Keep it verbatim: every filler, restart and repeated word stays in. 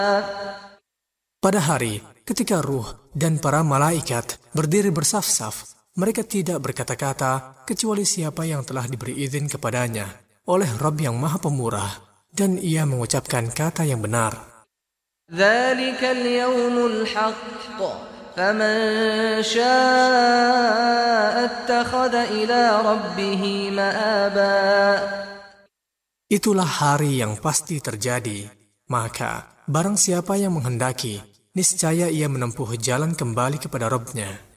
Pada hari ketika ruh dan para malaikat berdiri bersaf-saf, mereka tidak berkata-kata kecuali siapa yang telah diberi izin kepadanya oleh Rabb yang Maha Pemurah, dan ia mengucapkan kata yang benar. Dzalikal yaumul haqq, faman syaa'a ittakhadha ila rabbih ma'aba. Itulah hari yang pasti terjadi, maka barang siapa yang menghendaki, niscaya ia menempuh jalan kembali kepada Rabb-Nya.